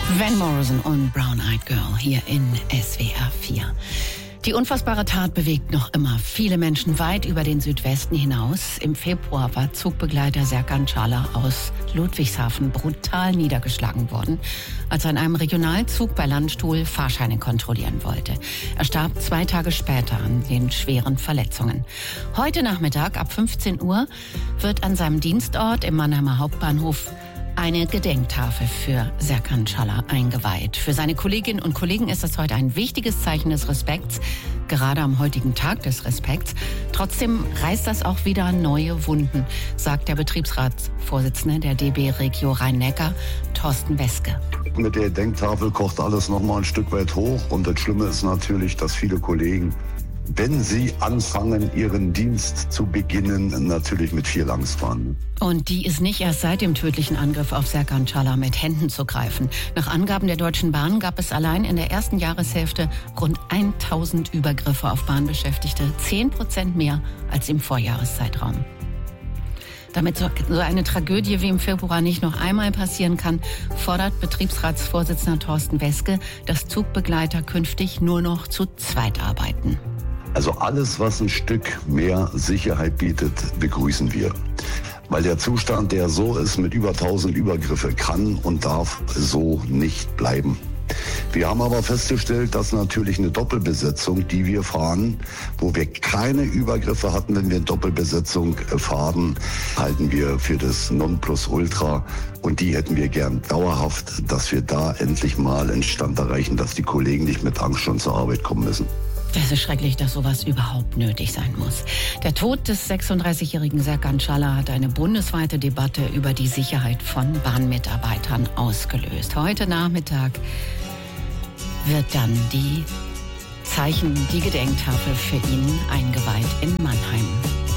Van Morrison und Brown Eyed Girl hier in SWR 4. Die unfassbare Tat bewegt noch immer viele Menschen weit über den Südwesten hinaus. Im Februar war Zugbegleiter Serkan Çağlar aus Ludwigshafen brutal niedergeschlagen worden, als er in einem Regionalzug bei Landstuhl Fahrscheine kontrollieren wollte. Er starb 2 Tage später an den schweren Verletzungen. Heute Nachmittag ab 15 Uhr wird an seinem Dienstort im Mannheimer Hauptbahnhof eine Gedenktafel für Serkan Çağlar eingeweiht. Für seine Kolleginnen und Kollegen ist das heute ein wichtiges Zeichen des Respekts, gerade am heutigen Tag des Respekts. Trotzdem reißt das auch wieder neue Wunden, sagt der Betriebsratsvorsitzende der DB Regio Rhein-Neckar, Thorsten Weske. Mit der Gedenktafel kocht alles noch mal ein Stück weit hoch. Und das Schlimme ist natürlich, dass viele Kollegen, wenn sie anfangen, ihren Dienst zu beginnen, natürlich mit viel Angst fahren. Und die ist nicht erst seit dem tödlichen Angriff auf Serkan Çağlar mit Händen zu greifen. Nach Angaben der Deutschen Bahn gab es allein in der ersten Jahreshälfte rund 1000 Übergriffe auf Bahnbeschäftigte, 10% mehr als im Vorjahreszeitraum. Damit so eine Tragödie wie im Februar nicht noch einmal passieren kann, fordert Betriebsratsvorsitzender Thorsten Weske, dass Zugbegleiter künftig nur noch zu zweit arbeiten. Also alles, was ein Stück mehr Sicherheit bietet, begrüßen wir. Weil der Zustand, der so ist, mit über 1000 Übergriffe, kann und darf so nicht bleiben. Wir haben aber festgestellt, dass natürlich eine Doppelbesetzung, die wir fahren, wo wir keine Übergriffe hatten, wenn wir Doppelbesetzung fahren, halten wir für das Nonplusultra. Und die hätten wir gern dauerhaft, dass wir da endlich mal einen Stand erreichen, dass die Kollegen nicht mit Angst schon zur Arbeit kommen müssen. Das ist schrecklich, dass sowas überhaupt nötig sein muss. Der Tod des 36-jährigen Serkan Çağlar hat eine bundesweite Debatte über die Sicherheit von Bahnmitarbeitern ausgelöst. Heute Nachmittag wird dann die Gedenktafel für ihn eingeweiht in Mannheim.